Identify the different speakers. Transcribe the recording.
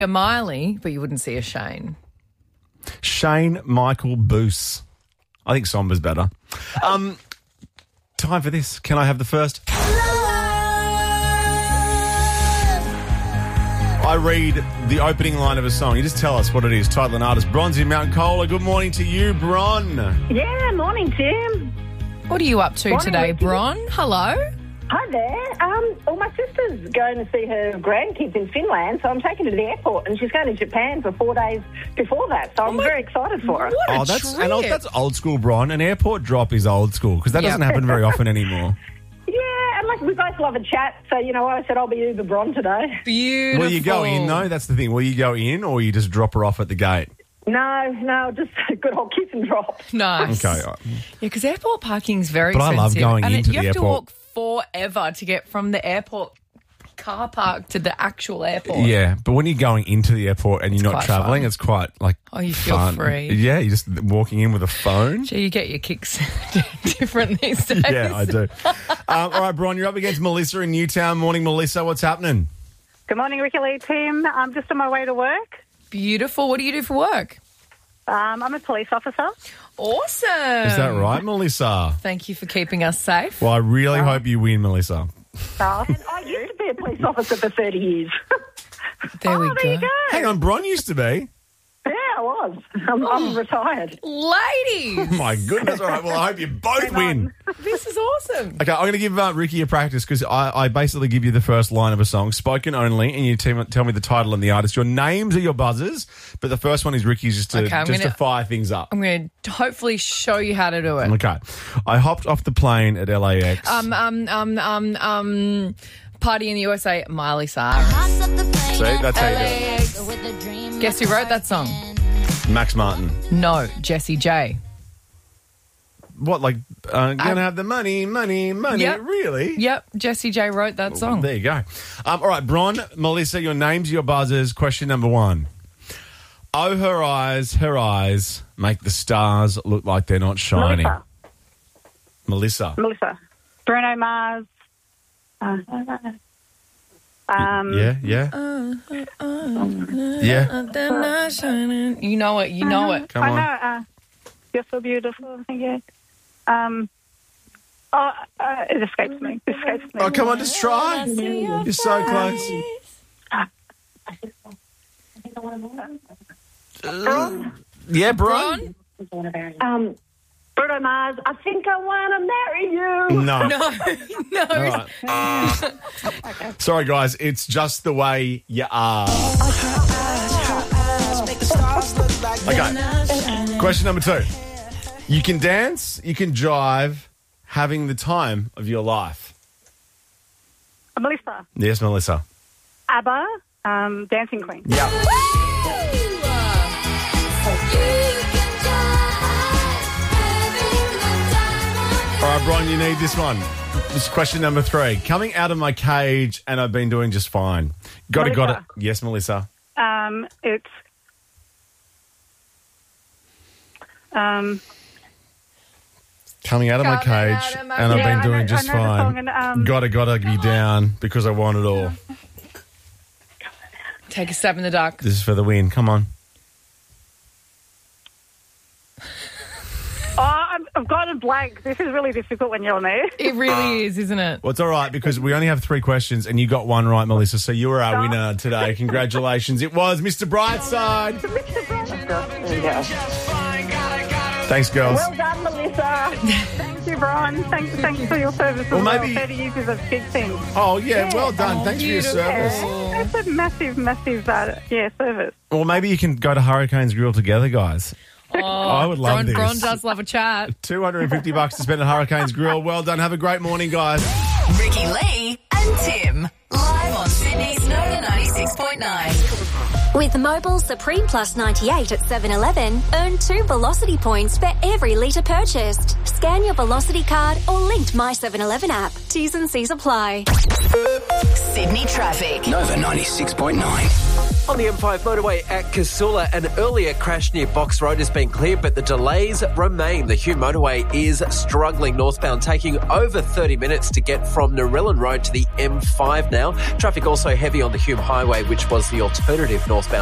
Speaker 1: a Miley, but you wouldn't see a Shane.
Speaker 2: Shane Michael Boos. I think Somber's better. Time for this. Can I have the first? I read the opening line of a song. You just tell us what it is. Title and artist. Bron's in Mount Cola. Good morning to you, Bron.
Speaker 3: Yeah, morning, Tim.
Speaker 1: What are you up to
Speaker 3: Morning,
Speaker 1: today,
Speaker 3: Ricky.
Speaker 1: Bron? Hello?
Speaker 3: Hi there. Well, my sister's going to see her grandkids in Finland, so I'm taking her to the airport, and she's going to Japan for 4 days before that, so I'm very excited for her.
Speaker 1: What a
Speaker 2: that's
Speaker 1: trip.
Speaker 2: that's old school, Bron. An airport drop is old school because that doesn't happen very often anymore.
Speaker 3: Yeah, and like we both love a chat, so, you know, I said I'll be Uber Bron today.
Speaker 1: Beautiful.
Speaker 2: Will you go in, though? That's the thing. Will you go in or you just drop her off at the gate?
Speaker 3: No, just a good old kiss and drop.
Speaker 1: Nice.
Speaker 2: Okay.
Speaker 1: Yeah, because airport parking's very
Speaker 2: But I
Speaker 1: expensive.
Speaker 2: love going
Speaker 1: and
Speaker 2: into
Speaker 1: you
Speaker 2: the
Speaker 1: have to
Speaker 2: airport.
Speaker 1: walk forever to get from the airport car park to the actual airport.
Speaker 2: Yeah, but when you're going into the airport and you're not
Speaker 1: quite
Speaker 2: travelling,
Speaker 1: fun.
Speaker 2: it's quite like
Speaker 1: You feel
Speaker 2: fun.
Speaker 1: free.
Speaker 2: Yeah, you're just walking in with a phone.
Speaker 1: Gee, you get your kicks different these days.
Speaker 2: Yeah, I do. All right, Bron, you're up against Melissa in Newtown. Morning, Melissa. What's happening?
Speaker 4: Good morning, Ricky Lee team. I'm just on my way to work.
Speaker 1: Beautiful. What do you do for work?
Speaker 4: I'm a police officer.
Speaker 1: Awesome.
Speaker 2: Is that right, Melissa?
Speaker 1: Thank you for keeping us safe.
Speaker 2: Well, I really hope you win, Melissa.
Speaker 4: Oh,
Speaker 3: I used to be a police officer for 30 years.
Speaker 1: There we
Speaker 4: there you
Speaker 1: go.
Speaker 4: go.
Speaker 2: Hang on, Bron used to be.
Speaker 3: Yeah, I was. I'm retired.
Speaker 1: Ladies,
Speaker 2: Oh, my goodness. All right, well, I hope you both win.
Speaker 1: this is awesome.
Speaker 2: Okay, I'm going to give Ricky a practice because I basically give you the first line of a song, spoken only, and you tell me the title and the artist. Your names are your buzzers, but the first one is Ricky's just to fire things up.
Speaker 1: I'm going to hopefully show you how to do it.
Speaker 2: Okay. I hopped off the plane at LAX.
Speaker 1: Party in the USA, Miley Cyrus.
Speaker 2: See, that's how you do it.
Speaker 1: Guess who wrote that song?
Speaker 2: Max Martin.
Speaker 1: No, Jessie J.
Speaker 2: What, like, gonna have the money?
Speaker 1: Yep.
Speaker 2: Really?
Speaker 1: Yep, Jessie J wrote that song.
Speaker 2: There you go. All right, Bron, Melissa, your names, your buzzers. Question number 1. Oh, her eyes make the stars look like they're not shining. Melissa.
Speaker 4: Bruno Mars.
Speaker 2: Yeah.
Speaker 1: They're not shining. You know it.
Speaker 2: Come on.
Speaker 4: I know. You're so beautiful. Thank you. It escapes me.
Speaker 2: Oh, come on, just try. You're so close. Yeah, Bron?
Speaker 3: Bruno Mars, I think I want to marry you.
Speaker 2: No.
Speaker 1: No.
Speaker 2: All right. Sorry, guys. It's just the way you are. Okay. Question number 2. You can dance, you can jive, having the time of your life.
Speaker 4: Melissa.
Speaker 2: Yes, Melissa.
Speaker 4: ABBA. Dancing Queen.
Speaker 2: Yeah. All right, Bron, you need this one. This is question number 3. Coming out of my cage and I've been doing just fine. Got it. Yes, Melissa.
Speaker 4: It's
Speaker 2: Coming out of my cage and I've been doing just fine. Gotta be down because I want it all.
Speaker 1: Take a stab in the dark.
Speaker 2: This is for the win. Come on.
Speaker 4: I've got a blank. This is really difficult when you're on there.
Speaker 1: It really is, isn't it?
Speaker 2: Well, it's all right because we only have 3 questions and you got one right, Melissa. So you were our winner today. Congratulations. It was Mr. Brightside. Thanks, girls.
Speaker 3: Well done, Melissa.
Speaker 4: Thank you, Brian. Thanks for your service.
Speaker 2: Well,
Speaker 4: as
Speaker 2: maybe-
Speaker 4: 30 years is a big thing.
Speaker 2: Oh, yeah. Well done. Thanks for your service.
Speaker 4: It's a massive, service.
Speaker 2: Well, maybe you can go to Hurricanes Grill together, guys. I would love this.
Speaker 1: Bron does love a chat.
Speaker 2: $250 to spend at Hurricanes Grill. Well done. Have a great morning, guys.
Speaker 5: Ricky Lee and Tim. Live on Sydney's Nova 96.9.
Speaker 6: With Mobil Supreme Plus 98 at 7-Eleven, earn 2 Velocity points for every litre purchased. Scan your Velocity card or linked My 7-Eleven app. T's and C's apply.
Speaker 5: Sydney traffic.
Speaker 7: Nova 96.9. On the M5 motorway at Casula, an earlier crash near Box Road has been cleared, but the delays remain. The Hume motorway is struggling northbound, taking over 30 minutes to get from Narellan Road to the M5 now. Traffic also heavy on the Hume highway, which was the alternative northbound